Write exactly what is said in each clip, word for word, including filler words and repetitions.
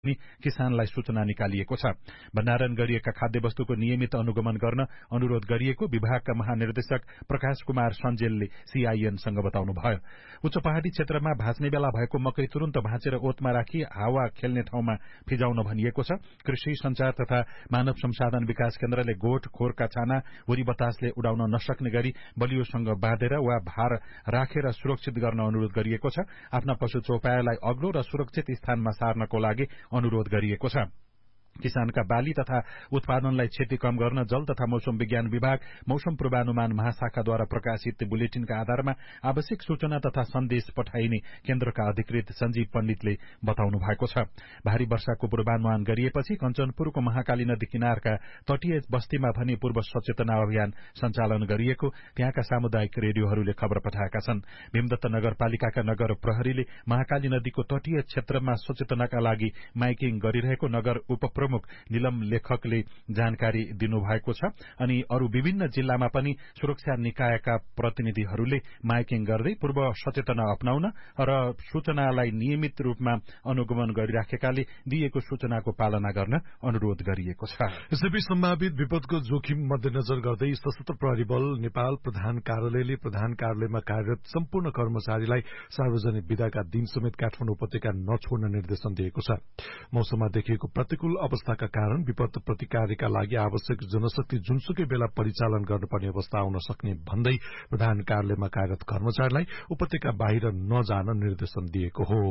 किसानलाई सूचना निकालिएको छ। भण्डारण गरिएका खाद्यवस्तुको नियमित अनुगमन गर्न अनुरोध गरिएको विभागका महानिर्देशक प्रकाश कुमार सञ्जेलले सीआईएनसँग बताउनुभयो। उच्च पहाड़ी क्षेत्रमा भाँच्ने बेला भएको मकै तुरन्त भाँचेर ओतमा राखी हावा खेल्ने ठाउँमा फिजाउन भनिएको छ। कृषि संचार तथा मानव संसाधन विकास केन्द्रले गोठ खोरका छाना हुरी बतासले उडाउन नसक्ने गरी बलियोसँग बाँधेर वा भार राखेर सुरक्षित गर्न अनुरोध गरिएको छ। आफ्ना पशु चौपायालाई अग्लो र सुरक्षित स्थानमा सार्नको लागि अनुरोध गरिएको छ। किसानका बाली तथा उत्पादनलाई क्षति कम गर्न जल तथा मौसम विज्ञान विभाग मौसम पूर्वानुमान महाशाखाद्वारा प्रकाशित बुलेटिनका आधारमा आवश्यक सूचना तथा सन्देश पठाइने केन्द्रका अधिकृत सञ्जीव पण्डितले बताउनु भएको छ। भारी वर्षाको पूर्वानुमान गरिएपछि कञ्चनपुरको महाकाली नदी किनारका तटीय बस्तीमा भने पूर्व सचेतना अभियान सञ्चालन गरिएको त्यहाँका सामुदायिक रेडियोहरूले खबर पठाएका छन्। भीमदत्त नगरपालिकाका नगर प्रहरीले महाकाली नदीको तटीय क्षेत्रमा सचेतनाका लागि माइकिङ गरिरहेको नगर उप प्रमुख निलम लेखकले जानकारी दिनुभएको छ। अनि अरू विभिन्न जिल्लामा पनि सुरक्षा निकायका प्रतिनिधिहरूले माइकिङ गर्दै पूर्व सचेतना अपनाउन र सूचनालाई नियमित रूपमा अनुगमन गरिराखेकाले दिएको सूचनाको पालना गर्न अनुरोध गरिएको छ। यसैबीच सम्भावित विपदको जोखिम मध्यनजर गर्दै सशस्त्र प्रहरी बल नेपाल प्रधान कार्यालयले प्रधान कार्यालयमा कार्यरत सम्पूर्ण कर्मचारीलाई सार्वजनिक विदाका दिन समेत काठमाडौँ उपत्यका नछोड्न निर्देशन दिएको छ। मौसममा देखिएको प्रतिकूल अवस्थाका कारण विपद प्रतिकारका लागि आवश्यक जनशक्ति जुनसुकै बेला परिचालन गर्नुपर्ने अवस्था आउन सक्ने भन्दै प्रधान कार्यालयमा कार्यरत कर्मचारीलाई उपत्यका बाहिर नजान निर्देशन दिएको हो।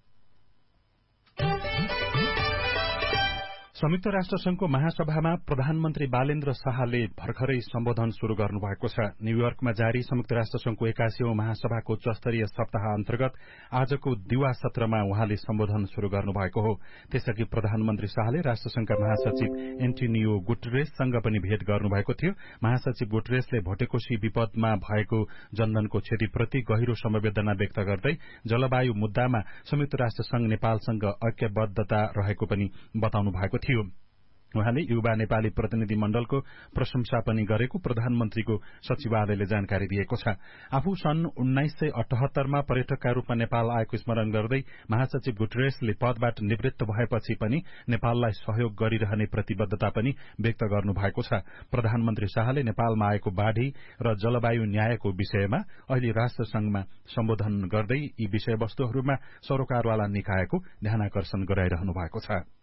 संयुक्त राष्ट्र संघको महासभामा प्रधानमन्त्री बालेन्द्र शाहले भर्खरै सम्बोधन शुरू गर्नुभएको छ। न्यूयोर्कमा जारी संयुक्त राष्ट्र संघको एकासीऔं महासभाको उच्च स्तरीय सप्ताह अन्तर्गत आजको दिवा सत्रमा उहाँले सम्बोधन शुरू गर्नुभएको हो। त्यसअघि प्रधानमन्त्री शाहले राष्ट्रसंघका महासचिव एन्टोनियो गुटेरेससँग पनि भेट गर्नुभएको थियो। महासचिव गुटेरेसले भोटेकोशी विपदमा भएको जनधनको क्षतिप्रति गहिरो संवेदना व्यक्त गर्दै जलवायु मुद्दामा संयुक्त राष्ट्र संघ नेपालसँग ऐक्यबद्धता रहेको पनि बताउनु भएको थियो। उहाँले युवा नेपाली प्रतिनिधि मण्डलको प्रशंसा पनि गरेको प्रधानमन्त्रीको सचिवालयले जानकारी दिएको छ। आफू सन् उन्नाइस सय अठहत्तरमा पर्यटकका रूपमा नेपाल आएको स्मरण गर्दै महासचिव गुटेरेसले पदबाट निवृत्त भएपछि पनि नेपाललाई सहयोग गरिरहने प्रतिबद्धता पनि व्यक्त गर्नुभएको छ। प्रधानमन्त्री शाहले नेपालमा आएको बाढ़ी र जलवायु न्यायको विषयमा अहिले राष्ट्रसंघमा सम्बोधन गर्दै यी विषयवस्तुहरूमा सरोकारवाला निकायको ध्यानाकर्षण गराइरहनु भएको छ।